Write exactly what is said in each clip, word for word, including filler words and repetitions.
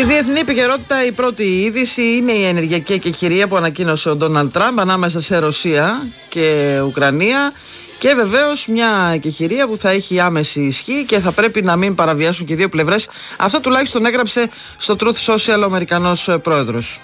Στη διεθνή επικαιρότητα η πρώτη είδηση είναι η ενεργειακή εκεχηρία που ανακοίνωσε ο Ντόναλντ Τραμπ ανάμεσα σε Ρωσία και Ουκρανία και βεβαίως μια εκεχηρία που θα έχει άμεση ισχύ και θα πρέπει να μην παραβιάσουν και οι δύο πλευρές. Αυτό τουλάχιστον έγραψε στο Truth Social ο Αμερικανός πρόεδρος.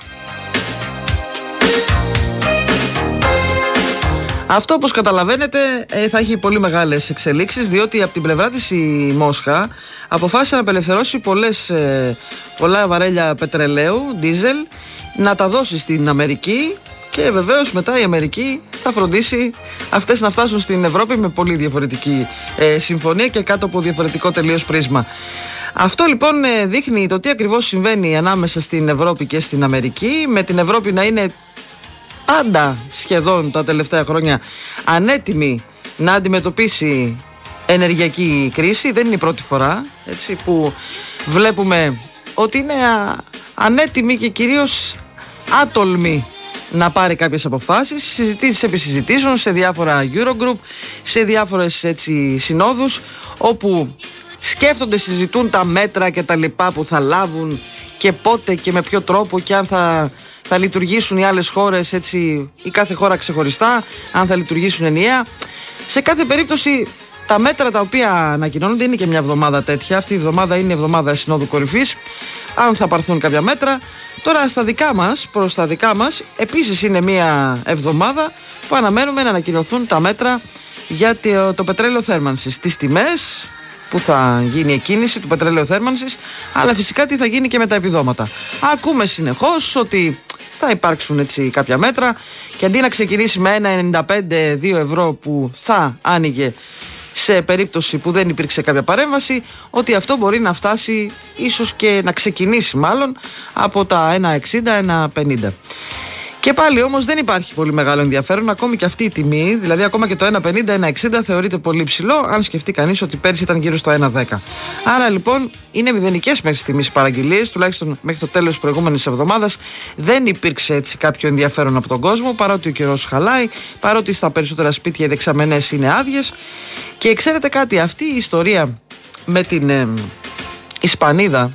Αυτό, όπως καταλαβαίνετε, θα έχει πολύ μεγάλες εξελίξεις, διότι από την πλευρά της η Μόσχα αποφάσισε να απελευθερώσει πολλές, πολλά βαρέλια πετρελαίου, ντίζελ, να τα δώσει στην Αμερική και βεβαίως μετά η Αμερική θα φροντίσει αυτές να φτάσουν στην Ευρώπη με πολύ διαφορετική ε, συμφωνία και κάτω από διαφορετικό τελείως πρίσμα. Αυτό λοιπόν δείχνει το τι ακριβώς συμβαίνει ανάμεσα στην Ευρώπη και στην Αμερική, με την Ευρώπη να είναι πάντα σχεδόν τα τελευταία χρόνια ανέτοιμη να αντιμετωπίσει ενεργειακή κρίση. Δεν είναι η πρώτη φορά, έτσι, που βλέπουμε ότι είναι ανέτοιμη και κυρίως άτολμη να πάρει κάποιες αποφάσεις, συζητήσεις επί συζητήσεων σε διάφορα Eurogroup, σε διάφορες έτσι συνόδους, όπου σκέφτονται, συζητούν τα μέτρα και τα λοιπά που θα λάβουν και πότε και με ποιο τρόπο και αν θα, θα λειτουργήσουν οι άλλες χώρες, έτσι, η κάθε χώρα ξεχωριστά, αν θα λειτουργήσουν ενιαία. Σε κάθε περίπτωση τα μέτρα τα οποία ανακοινώνονται, είναι και μια εβδομάδα τέτοια, αυτή η εβδομάδα είναι η εβδομάδα συνόδου κορυφής, αν θα πάρθουν κάποια μέτρα. Τώρα στα δικά μας, προς τα δικά μας, επίσης είναι μια εβδομάδα που αναμένουμε να ανακοινωθούν τα μέτρα για το, το πετρέλαιο θέρμανσης, τις τιμές που θα γίνει η κίνηση του πετρελαίου θέρμανσης, αλλά φυσικά τι θα γίνει και με τα επιδόματα. Ακούμε συνεχώς ότι θα υπάρξουν έτσι κάποια μέτρα και αντί να ξεκινήσει με ένα ενενήντα πέντε δύο ευρώ που θα άνοιγε σε περίπτωση που δεν υπήρξε κάποια παρέμβαση, ότι αυτό μπορεί να φτάσει ίσως και να ξεκινήσει μάλλον από τα ένα εξήντα ένα πενήντα. Και πάλι όμως δεν υπάρχει πολύ μεγάλο ενδιαφέρον, ακόμη και αυτή η τιμή, δηλαδή ακόμα και το ένα πενήντα ένα εξήντα θεωρείται πολύ ψηλό, αν σκεφτεί κανείς ότι πέρυσι ήταν γύρω στο ένα δέκα. Άρα λοιπόν είναι μηδενικές μέχρι στιγμής οι παραγγελίες, τουλάχιστον μέχρι το τέλος της προηγούμενης εβδομάδας δεν υπήρξε έτσι κάποιο ενδιαφέρον από τον κόσμο, παρότι ο καιρός χαλάει, παρότι στα περισσότερα σπίτια οι δεξαμενές είναι άδειες. Και ξέρετε κάτι, αυτή η ιστορία με την ε, Ισπανίδα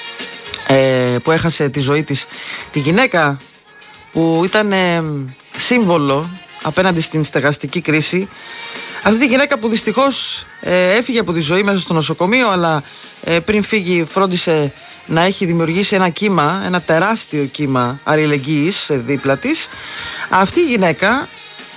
ε, που έχασε τη ζωή της, τη γυναίκα που ήταν ε, σύμβολο απέναντι στην στεγαστική κρίση, αυτή τη γυναίκα που δυστυχώς ε, έφυγε από τη ζωή μέσα στο νοσοκομείο, αλλά ε, πριν φύγει φρόντισε να έχει δημιουργήσει ένα κύμα, ένα τεράστιο κύμα αλληλεγγύης δίπλα της. Αυτή η γυναίκα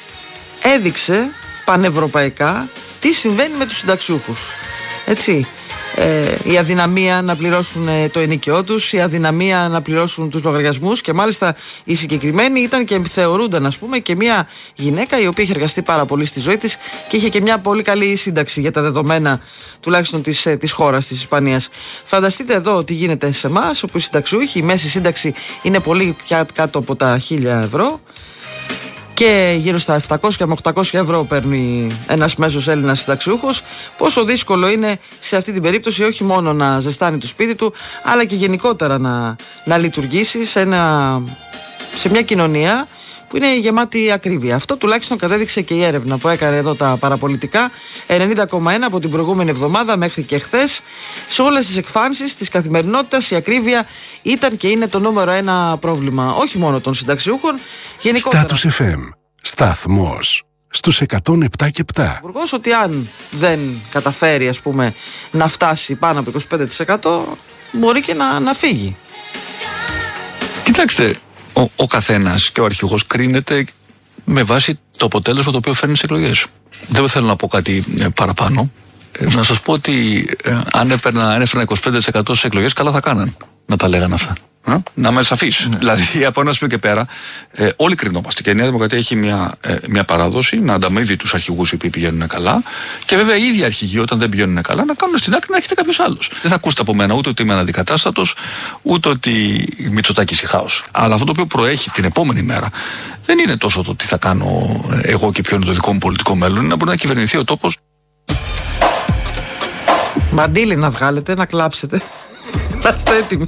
έδειξε πανευρωπαϊκά τι συμβαίνει με τους συνταξιούχους, έτσι. Ε, η αδυναμία να πληρώσουν ε, το ενοίκιό τους, η αδυναμία να πληρώσουν τους λογαριασμούς, και μάλιστα η συγκεκριμένη ήταν και θεωρούνταν, ας πούμε, και μια γυναίκα η οποία είχε εργαστεί πάρα πολύ στη ζωή της και είχε και μια πολύ καλή σύνταξη για τα δεδομένα τουλάχιστον της, ε, της χώρας της Ισπανίας. Φανταστείτε εδώ τι γίνεται σε εμάς, όπου οι συνταξιούχοι, η μέση σύνταξη είναι πολύ πια κάτω από τα χίλια ευρώ και γύρω στα επτακόσια με οκτακόσια ευρώ παίρνει ένας μέσος Έλληνας συνταξιούχος. Πόσο δύσκολο είναι σε αυτή την περίπτωση όχι μόνο να ζεστάνει το σπίτι του, αλλά και γενικότερα να, να λειτουργήσει σε, ένα, σε μια κοινωνία που είναι γεμάτη ακρίβεια. Αυτό τουλάχιστον κατέδειξε και η έρευνα που έκανε εδώ τα παραπολιτικά. ενενήντα κόμμα ένα από την προηγούμενη εβδομάδα μέχρι και χθες. Σε όλες τις εκφάνσεις της καθημερινότητας η ακρίβεια ήταν και είναι το νούμερο ένα πρόβλημα, όχι μόνο των συνταξιούχων, γενικότερα. Status εφ εμ, σταθμός στους εκατόν επτά και επτά. Υπουργός, ότι αν δεν καταφέρει, ας πούμε, να φτάσει πάνω από είκοσι πέντε τοις εκατό μπορεί και να, να φύγει. Κοιτάξτε, ο, ο καθένας και ο αρχηγός κρίνεται με βάση το αποτέλεσμα το οποίο φέρνει στις εκλογές. Δεν θέλω να πω κάτι ε, παραπάνω. Ε, να σας πω ότι ε, αν έπαιρνα, αν έφερνα είκοσι πέντε τοις εκατό στις εκλογές, καλά θα κάναν να τα λέγανε αυτά. Ε? Να είμαι σαφής. Ναι. Δηλαδή, από ένα σημείο και πέρα, ε, όλοι κρινόμαστε. Και η Νέα Δημοκρατία έχει μια, ε, μια παράδοση να ανταμείβει τους αρχηγούς οι οποίοι πηγαίνουν καλά. Και βέβαια οι ίδιοι αρχηγοί, όταν δεν πηγαίνουν καλά, να κάνουν στην άκρη να έχετε κάποιος άλλος. Δεν θα ακούσετε από μένα ούτε ότι είμαι αναντικατάστατος, ούτε ότι Μητσοτάκης ή χάος. Αλλά αυτό το οποίο προέχει την επόμενη μέρα δεν είναι τόσο το τι θα κάνω εγώ και ποιο είναι το δικό μου πολιτικό μέλλον. Είναι να μπορεί να κυβερνηθεί ο τόπος. Μαντήλι να βγάλετε, να κλάψετε. Να είστε έτοιμοι.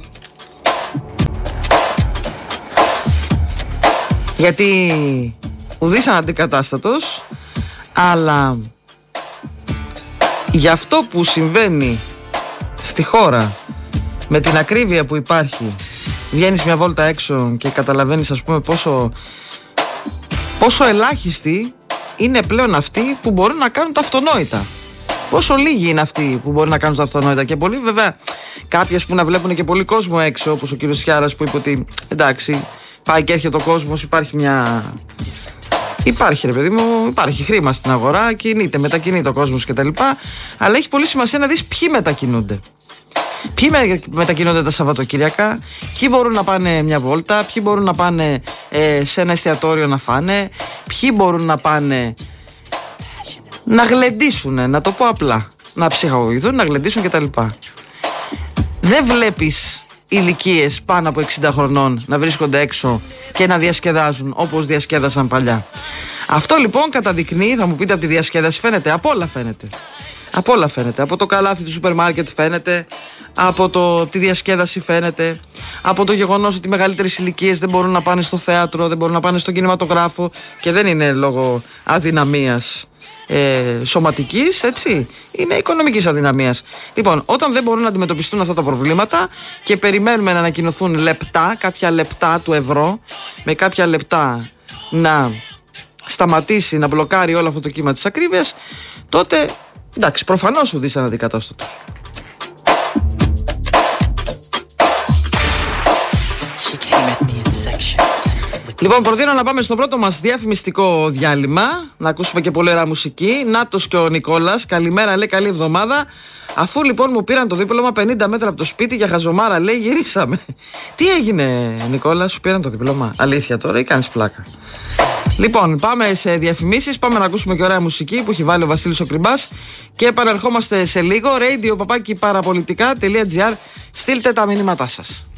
Γιατί ουδής αναντικατάστατος, αλλά για αυτό που συμβαίνει στη χώρα με την ακρίβεια που υπάρχει βγαίνεις μια βόλτα έξω και καταλαβαίνεις, ας πούμε, πόσο, πόσο ελάχιστοι είναι πλέον αυτοί που μπορούν να κάνουν τα αυτονόητα. Πόσο λίγοι είναι αυτοί που μπορούν να κάνουν τα αυτονόητα. Και πολλοί, βέβαια, κάποιοι που να βλέπουν και πολύ κόσμο έξω, όπως ο κύριος Σιάρας που είπε ότι εντάξει, πάει και έρχεται ο κόσμος, υπάρχει μια. Υπάρχει, ρε παιδί μου, υπάρχει χρήμα στην αγορά, κινείται, μετακινείται ο κόσμος κτλ. Αλλά έχει πολύ σημασία να δεις ποιοι μετακινούνται. Ποιοι μετακινούνται τα Σαββατοκύριακα, ποιοι μπορούν να πάνε μια βόλτα, ποιοι μπορούν να πάνε ε, σε ένα εστιατόριο να φάνε, ποιοι μπορούν να πάνε να γλεντήσουν, να το πω απλά, να ψυχαγωγηθούν, να γλεντήσουν κτλ. Δεν βλέπεις ηλικίες πάνω από εξήντα χρονών να βρίσκονται έξω και να διασκεδάζουν όπως διασκέδασαν παλιά. Αυτό λοιπόν καταδεικνύει, θα μου πείτε, από τη διασκέδαση φαίνεται, από όλα φαίνεται. Από όλα φαίνεται. Από το καλάθι του σούπερ μάρκετ φαίνεται, από το, τη διασκέδαση φαίνεται, από το γεγονός ότι οι μεγαλύτερες ηλικίες δεν μπορούν να πάνε στο θέατρο, δεν μπορούν να πάνε στον κινηματογράφο και δεν είναι λόγω αδυναμίας ε, σωματικής, έτσι, είναι οικονομικής αδυναμίας. Λοιπόν, όταν δεν μπορούν να αντιμετωπιστούν αυτά τα προβλήματα και περιμένουμε να ανακοινωθούν λεπτά, κάποια λεπτά του ευρώ, με κάποια λεπτά να σταματήσει, να μπλοκάρει όλο αυτό το κύμα της ακρίβειας, τότε εντάξει, προφανώς σου δεις αναδικατάστατος. Λοιπόν, προτείνω να πάμε στο πρώτο μας διαφημιστικό διάλειμμα, να ακούσουμε και πολύ ωραία μουσική. Νάτος και ο Νικόλας, καλημέρα, λέει, καλή εβδομάδα. Αφού λοιπόν μου πήραν το δίπλωμα πενήντα μέτρα από το σπίτι για χαζομάρα, λέει, γυρίσαμε. Τι έγινε, Νικόλα, σου πήραν το δίπλωμα? Αλήθεια τώρα ή κάνεις πλάκα? Λοιπόν, πάμε σε διαφημίσεις, πάμε να ακούσουμε και ωραία μουσική που έχει βάλει ο Βασίλης ο Κρυμπάς και επαναρχόμαστε σε λίγο. radio παπάκι παραπολιτικά τελεία gr, στείλτε τα μηνύματά σας.